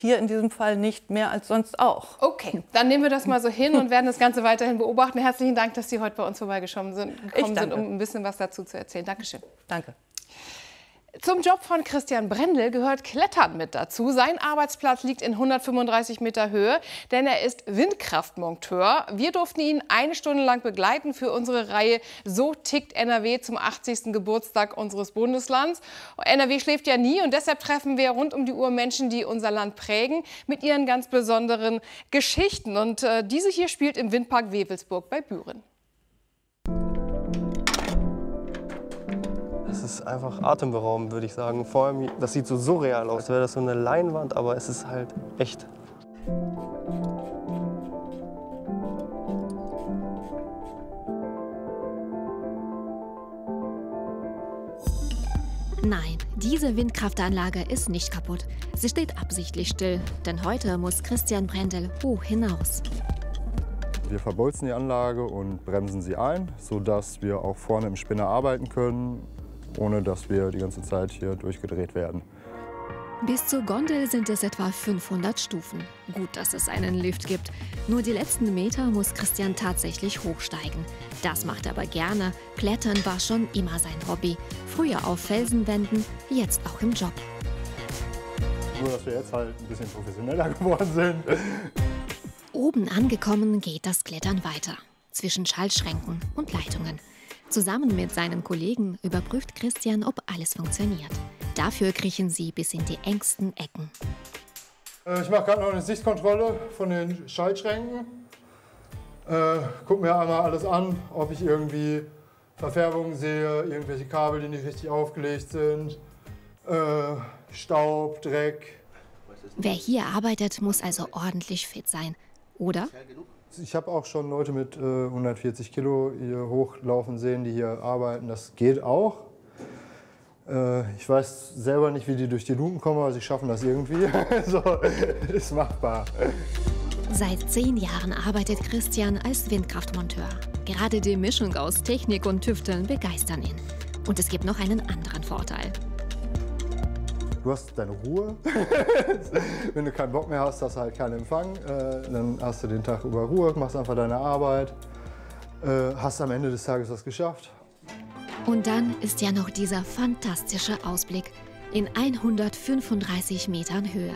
Hier in diesem Fall nicht mehr als sonst auch. Okay, dann nehmen wir das mal so hin und werden das Ganze weiterhin beobachten. Herzlichen Dank, dass Sie heute bei uns vorbeigekommen sind, um ein bisschen was dazu zu erzählen. Dankeschön. Danke. Zum Job von Christian Brendel gehört Klettern mit dazu. Sein Arbeitsplatz liegt in 135 Meter Höhe, denn er ist Windkraftmonteur. Wir durften ihn 1 Stunde lang begleiten für unsere Reihe So tickt NRW zum 80. Geburtstag unseres Bundeslands. NRW schläft ja nie und deshalb treffen wir rund um die Uhr Menschen, die unser Land prägen, mit ihren ganz besonderen Geschichten. Und diese hier spielt im Windpark Wewelsburg bei Büren. Das ist einfach atemberaubend, würde ich sagen. Vor allem, das sieht so surreal aus, als wäre das so eine Leinwand, aber es ist halt echt. Nein, diese Windkraftanlage ist nicht kaputt. Sie steht absichtlich still, denn heute muss Christian Brendel hoch hinaus. Wir verbolzen die Anlage und bremsen sie ein, sodass wir auch vorne im Spinner arbeiten können, ohne dass wir die ganze Zeit hier durchgedreht werden. Bis zur Gondel sind es etwa 500 Stufen. Gut, dass es einen Lift gibt. Nur die letzten Meter muss Christian tatsächlich hochsteigen. Das macht er aber gerne. Klettern war schon immer sein Hobby. Früher auf Felsenwänden, jetzt auch im Job. Nur, dass wir jetzt halt ein bisschen professioneller geworden sind. Oben angekommen geht das Klettern weiter. Zwischen Schaltschränken und Leitungen. Zusammen mit seinen Kollegen überprüft Christian, ob alles funktioniert. Dafür kriechen sie bis in die engsten Ecken. Ich mache gerade noch eine Sichtkontrolle von den Schaltschränken. Guck mir einmal alles an, ob ich irgendwie Verfärbungen sehe, irgendwelche Kabel, die nicht richtig aufgelegt sind, Staub, Dreck. Wer hier arbeitet, muss also ordentlich fit sein, oder? Ich habe auch schon Leute mit 140 Kilo hier hochlaufen sehen, die hier arbeiten. Das geht auch. Ich weiß selber nicht, wie die durch die Luken kommen, aber sie schaffen das irgendwie. So, ist machbar. Seit 10 Jahren arbeitet Christian als Windkraftmonteur. Gerade die Mischung aus Technik und Tüfteln begeistern ihn. Und es gibt noch einen anderen Vorteil. Du hast deine Ruhe. Wenn du keinen Bock mehr hast, hast du halt keinen Empfang. Dann hast du den Tag über Ruhe, machst einfach deine Arbeit, hast am Ende des Tages was geschafft. Und dann ist ja noch dieser fantastische Ausblick in 135 Metern Höhe.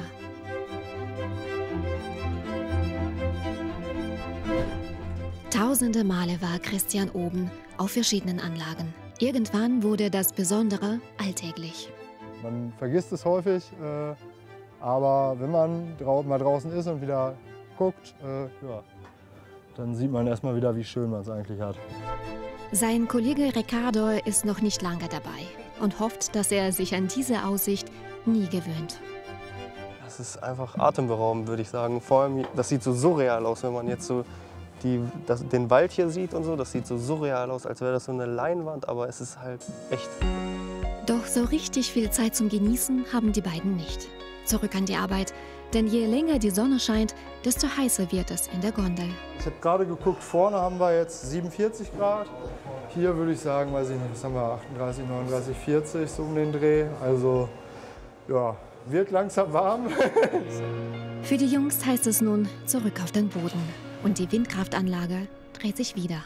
Tausende Male war Christian oben auf verschiedenen Anlagen. Irgendwann wurde das Besondere alltäglich. Man vergisst es häufig, aber wenn man mal draußen ist und wieder guckt, ja, dann sieht man erstmal wieder, wie schön man es eigentlich hat. Sein Kollege Ricardo ist noch nicht lange dabei und hofft, dass er sich an diese Aussicht nie gewöhnt. Das ist einfach atemberaubend, würde ich sagen. Vor allem, das sieht so surreal aus, wenn man jetzt so den Wald hier sieht und so. Das sieht so surreal aus, als wäre das so eine Leinwand, aber es ist halt echt. Doch so richtig viel Zeit zum Genießen haben die beiden nicht. Zurück an die Arbeit, denn je länger die Sonne scheint, desto heißer wird es in der Gondel. Ich habe gerade geguckt, vorne haben wir jetzt 47 Grad. Hier würde ich sagen, weiß ich nicht, was haben wir, 38, 39, 40, so um den Dreh. Also, ja, wird langsam warm. Für die Jungs heißt es nun zurück auf den Boden. Und die Windkraftanlage dreht sich wieder.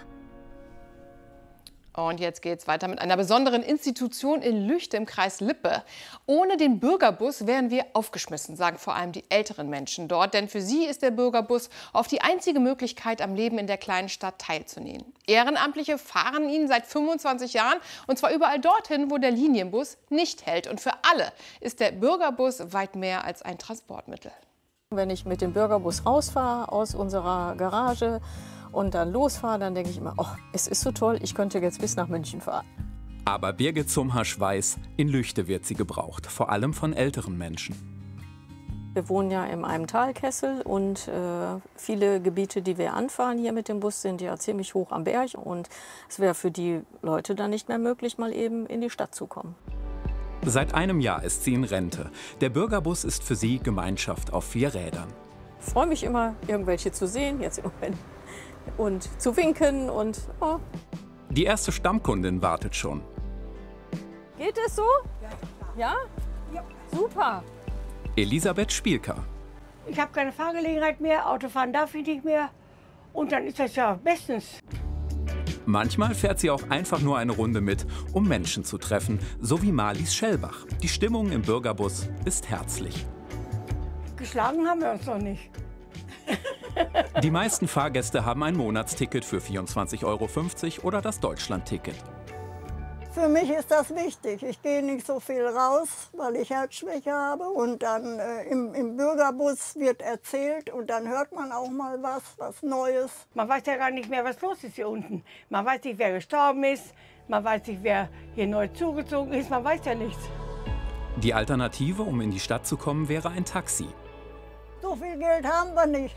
Und jetzt geht's weiter mit einer besonderen Institution in Lüchte im Kreis Lippe. Ohne den Bürgerbus wären wir aufgeschmissen, sagen vor allem die älteren Menschen dort. Denn für sie ist der Bürgerbus oft die einzige Möglichkeit, am Leben in der kleinen Stadt teilzunehmen. Ehrenamtliche fahren ihn seit 25 Jahren und zwar überall dorthin, wo der Linienbus nicht hält. Und für alle ist der Bürgerbus weit mehr als ein Transportmittel. Wenn ich mit dem Bürgerbus rausfahre aus unserer Garage und dann losfahre, dann denke ich immer, oh, es ist so toll, ich könnte jetzt bis nach München fahren. Aber Birgit Zumhasch weiß, in Lüchte wird sie gebraucht, vor allem von älteren Menschen. Wir wohnen ja in einem Talkessel und viele Gebiete, die wir anfahren hier mit dem Bus, sind ja ziemlich hoch am Berg. Und es wäre für die Leute dann nicht mehr möglich, mal eben in die Stadt zu kommen. Seit einem Jahr ist sie in Rente. Der Bürgerbus ist für sie Gemeinschaft auf 4 Rädern. Ich freue mich immer, irgendwelche zu sehen, jetzt im Moment. Und zu winken und oh. Die erste Stammkundin wartet schon. Geht es so? Ja? Ja? Super. Elisabeth Spielker. Ich habe keine Fahrgelegenheit mehr, Autofahren darf ich nicht mehr. Und dann ist das ja bestens. Manchmal fährt sie auch einfach nur eine Runde mit, um Menschen zu treffen, so wie Marlies Schellbach. Die Stimmung im Bürgerbus ist herzlich. Geschlagen haben wir uns noch nicht. Die meisten Fahrgäste haben ein Monatsticket für 24,50 € oder das Deutschlandticket. Für mich ist das wichtig. Ich gehe nicht so viel raus, weil ich Herzschwäche habe. Und dann im Bürgerbus wird erzählt und dann hört man auch mal was Neues. Man weiß ja gar nicht mehr, was los ist hier unten. Man weiß nicht, wer gestorben ist. Man weiß nicht, wer hier neu zugezogen ist. Man weiß ja nichts. Die Alternative, um in die Stadt zu kommen, wäre ein Taxi. So viel Geld haben wir nicht.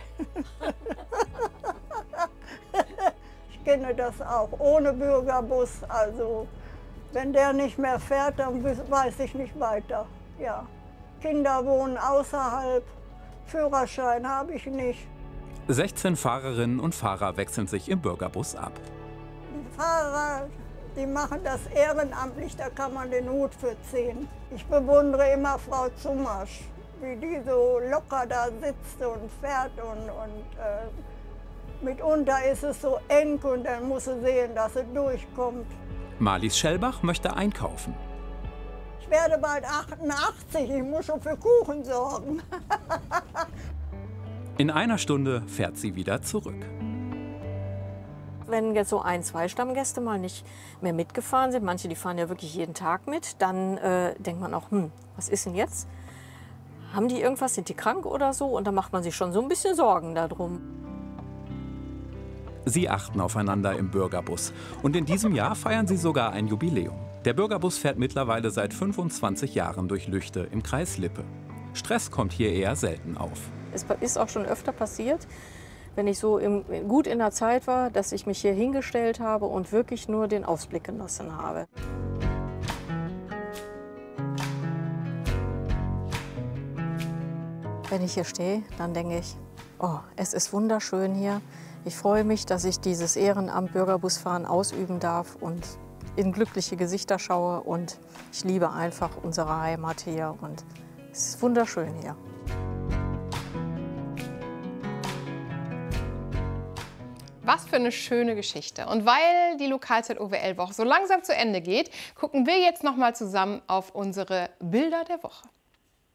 Ich kenne das auch ohne Bürgerbus. Also wenn der nicht mehr fährt, dann weiß ich nicht weiter. Ja. Kinder wohnen außerhalb, Führerschein habe ich nicht. 16 Fahrerinnen und Fahrer wechseln sich im Bürgerbus ab. Die Fahrer, die machen das ehrenamtlich, da kann man den Hut für ziehen. Ich bewundere immer Frau Zumasch, wie die so locker da sitzt und fährt und mitunter ist es so eng und dann muss sie sehen, dass sie durchkommt. Marlies Schellbach möchte einkaufen. Ich werde bald 88, ich muss schon für Kuchen sorgen. In einer Stunde fährt sie wieder zurück. Wenn jetzt so 1, 2 Stammgäste mal nicht mehr mitgefahren sind, manche die fahren ja wirklich jeden Tag mit, dann denkt man auch, was ist denn jetzt? Haben die irgendwas, sind die krank oder so? Und dann macht man sich schon so ein bisschen Sorgen darum. Sie achten aufeinander im Bürgerbus. Und in diesem Jahr feiern sie sogar ein Jubiläum. Der Bürgerbus fährt mittlerweile seit 25 Jahren durch Lüchte im Kreis Lippe. Stress kommt hier eher selten auf. Es ist auch schon öfter passiert, wenn ich so gut in der Zeit war, dass ich mich hier hingestellt habe und wirklich nur den Ausblick genossen habe. Wenn ich hier stehe, dann denke ich, oh, es ist wunderschön hier. Ich freue mich, dass ich dieses Ehrenamt Bürgerbusfahren ausüben darf und in glückliche Gesichter schaue. Und ich liebe einfach unsere Heimat hier und es ist wunderschön hier. Was für eine schöne Geschichte. Und weil die Lokalzeit OWL-Woche so langsam zu Ende geht, gucken wir jetzt noch mal zusammen auf unsere Bilder der Woche.